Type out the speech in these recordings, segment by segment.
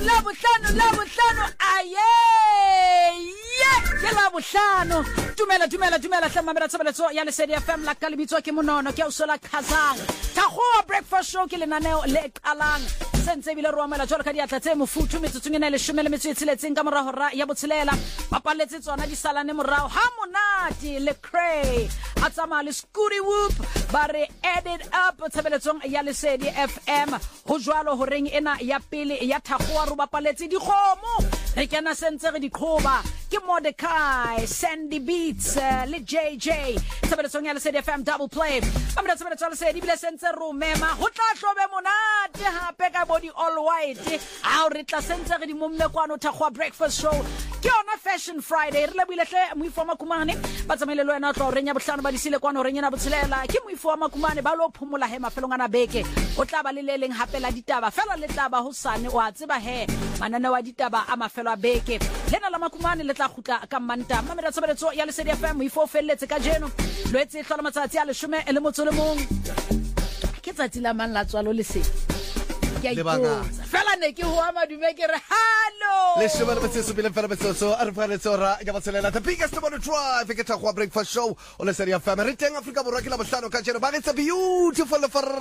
aye ke la bohlano dumela hlamamela tshebeletso ya Lesedi FM la kalibitso ke monono ke usola khazang Thakgoa breakfast show ke lenaneo le qalang sentse bile roamela jwalo ka diatla tse mofuthu metsotsong ena le 16 ka morao ra ya botshelela papaletse tsona di salane morao ha monate le cray a tsama le scooty whoop ba re edit up tsebeletsong ya Lesedi FM ho jwalo ho reng ena ya pele ya Thakgoa ro bapaletse dikgomo re kena sentse re diqhoba ke Mordecai Sandy Beats le JJ tsebeletsong ya Lesedi FM double play amra tsebeletsong ya Lesedi bile sentse ro mema ho tla hlobe monate hape ka body all white a re tla sentse re di momme kwano Thakgoa breakfast show ke ona fashion friday re le buile hle moifoma kumane ba tsamailelo ena tlo renya bohlano ba disile kwano renya na botshelela ke moifoma kumane ba lo phomola he mafelong ana beke o tla ba le leleng hape la ditaba fela le taba ho sane o a tseba he manane wa ditaba a mafelo a beke lena la makumane le tla khutla ka manta mamela tshebeletso ya Lesedi FM moifo felletse ka jeno loetse hlola matsatsi a 10 le motso le mong ke tsatsi la mang la tswalo le se fela ne ke ho amadume ke re hallo le shebana batse se bile fela batso a re fela tsora ga batselela the biggest one drive ke Thakgoa breakfast show o Lesedi FM re teng Africa borwa ke la bohlano ka jeno ba it's a beautiful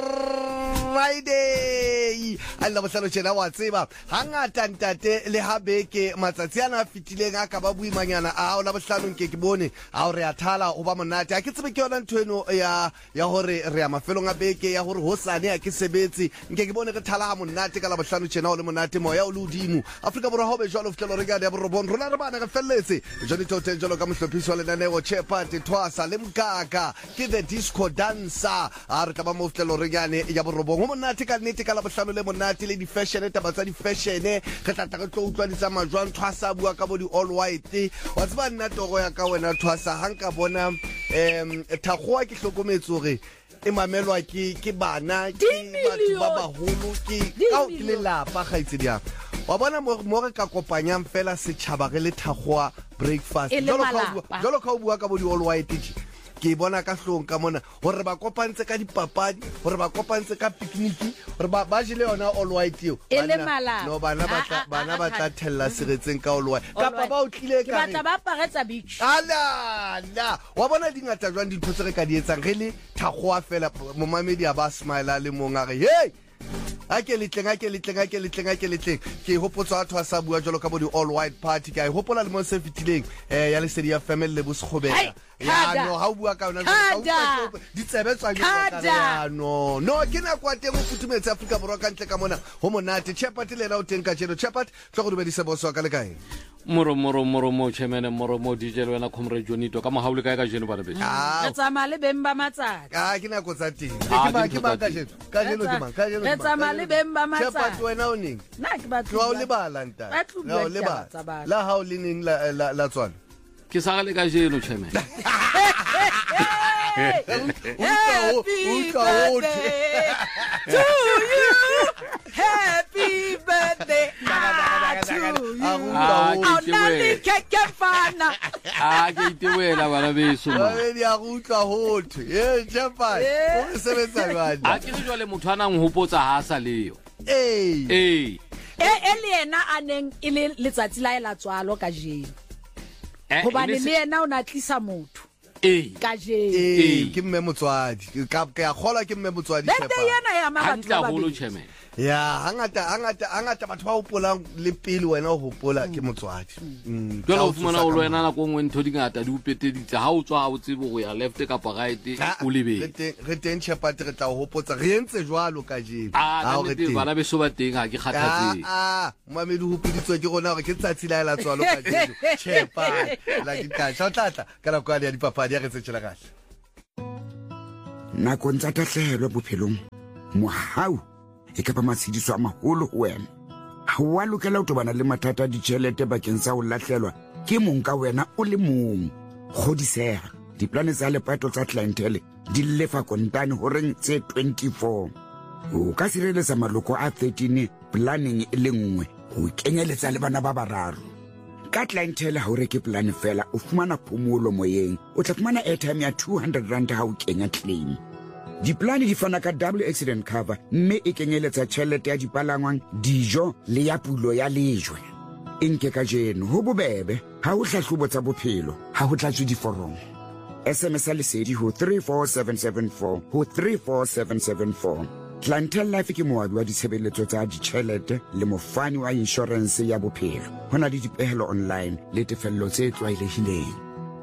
Friday I love bohlano tjena wa tseba hangata ntate le habeke matsatsi ana fitileng a ka ba buimanyana a o la bohlano ke bone a o re a thala o ba monate a ke tsebe ke yona ntweno ya hore re a mafelong a beke ya hore ho sane a ke sebetse nke ke bone re thala monate ka la bohlano tjena o le monate moya o ludimo Africa borwa ho be jwalo fitelo re ga ya borobon rona re bana re felletse jone tote jalo ka mohlophiso le nane o Chepati Thwasa le Mkaka ke the disco dancer a re ka ba mo fitelo re gane ya borobon ho monate ka nnete ka la bohlano le monate le di fashion taba tsa di fashion re tla tla tlo utlwa di tsa majwang Thwasa bua ka bo di all white wa tseba nna togo ya ka wena Thwasa hanka bona Thakgoa ke hlokometso re e mamelwa ke bana ke batho ba baholo ke le lapa ga itse dia wa bona mo re ka kopanyang fela setšhaba re le Thakgoa breakfast jolo ka o bua ka bo di all white ke bona ka hlong ka mona hore ba kopantse ka dipapadi hore ba kopantse ka picnic hore ba jile yona all white yo bana ba tla thella seretseng ka all white kapa ba o tlile ka batla ba paretsa beach ala wa bona dingata jwang dintho tse re ka di etsang re le Thakgoa fela mo mamedi a ba smile le monga re hey ke hopotsa batho ba sa bua jalo ka bo di all white party ka hopola le mo se fitileng ya Lesedi ya family le boskgobela ya no ha bua ka ona di tsebetswa ke ka no ke na kwa teng o futumetse Africa borwa ka ntle ka mona ho monate Chepati le la o teng ka jeno Chepati tlo go dumedisa boso ka le kae moro chemene moro DJ le wena comrade Jonito ka mohaule kae ka jeno ba re be re tsama le bemba matsatsi ke na go tsa teng ke ba ka jeno ka jeno re tsama le bemba matsatsi Chepati wena o neng na ke batlo o le bala nta o le bala la ha o le neng la tswana ke sa le ka jeno chemene Happy birthday to you. Happy birthday to you. Onali keke fana. Ke itewela bana beso. Ba be dia go utlwa hotho. Chepati. O sebetsa bana. Ke se jwale motho ana ngopotsa ha sa leo. Ele ena aneng ile letsatsi la ela tswalo ka jeno. Hobane le ena o na tlisa motho. Ka jeno. Ke mme motswadi. Ka ya khola ke mme motswadi Chepati. Bete yana ya mabatho ba holo chemene. Ya hangata batho ba hopolang le pele wena o hopola ke motswadi jalo o fumana o lwena na go ngwe ntho dingata di upeteditse ha o tswa ha o tsebo go ya left ka pa right o lebe re teng Chepati re tla o hopotsa re entse jwalo ka jeno ha re teng bana beso ba teng ha ke kgathatse mamedi ho piditswe ke rona gore ke tsatsi la ela tswalo ka jeno Chepati la ditla tlatla ka la kwa ya dipapadi ya re tsetsela gahle nako ntsa tahlelo bophelong mohau e ka ba matshidiso a maholo ho wena ha wa lokela ho tobana le mathata a ditjhelete bakeng sa ho lahlelwa ke mong ka wena o le mong kgodiseha diplane tsa lepato tsa clientele di lefa kontane ho reng tse 24 o ka sireletsa maloko a 13 planning e le nngwe ho kenyeletsa le bana ba bararo ka clientele ha o reke plan fela o fumana phomolo moyeng o tla fumana airtime ya 200 rand ha o kenya claim Diplane di fana ka double accident cover mme e kenyeletsa tšhelete ya dipalangwang, dijo le ya pulo ya lejwe. E nke ka jeno ho bobebe ha o hlahlobo tsa bophelo ha ho tlatswe diforomo. SMS lesedi ho 34774 ho 34774. Clientele Life ke moabi wa ditshebeletso tsa ditšhelete le mofani wa insurance ya bophelo. Ho na le dipehelo online le tefello tse tlwaelehileng.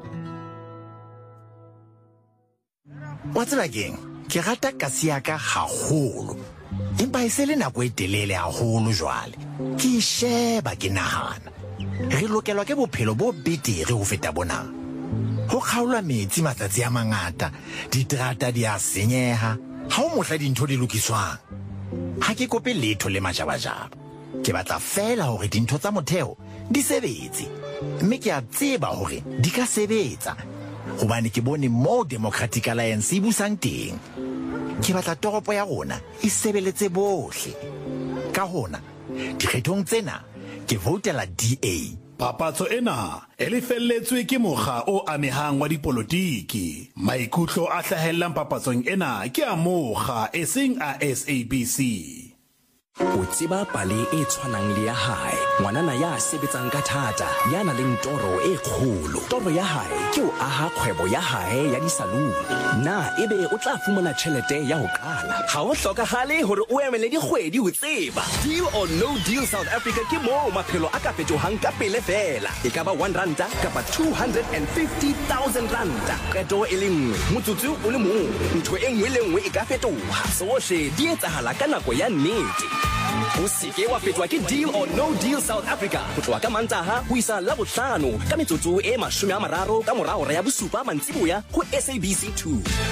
Wa tseba keng? Ke rata kasi ya ka haholo. Empa e se le nako e telele haholo jwale. Ke sheba ke nahana. Re lokelwa ke bophelo bo betere ho feta bona. Ho kgaolwa metsi matsatsi a mangata, diterata di a senyeha. Ha o mohla dintho di lokiswang. Ha ke kope letho le majabajaba. Ke batla fela hore dintho tsa motheo di sebetse. Mme ke a tseba hore di ka sebetsa. Hobane ke bone mo Democratic Alliance e busang teng. Ke batla toropo ya rona e sebeletse bohle. Ka hona, dikgethong tsena ke voutela DA. Papatso ena e lefelletswe ke mokga o amehang wa dipolotiki. Maikutlo a hlahellang papatsong ena ke a mokga e seng a SABC. O tseba pale e tshwanang le ya hae, ngwanana ya sebetsang ka thata, ya nang le toro e kgolo. Toro ya hae ke o aha kgwebo ya hae ya disaluni. Na ebe o tla fumana tjhelete ya ho qala? Ha o hlokahale hore o emele dikgwedi ho tseba. Deal or no deal South Africa ke mo maphelo a ka fetohang ka pele fela. E ka ba R1 kapa 250,000 ranta. Qeto e le nngwe, motsotso o le mong, ntho e nngwe le nngwe e ka fetoha. Sohle di etsahala ka nako ya nnete. O seke wa fetwa ke Deal or No Deal South Africa ho tloha ka Mantaha ho isa Labohlano ka metsotso e 30 ka morao ya bosupa mantsiboya ho SABC2.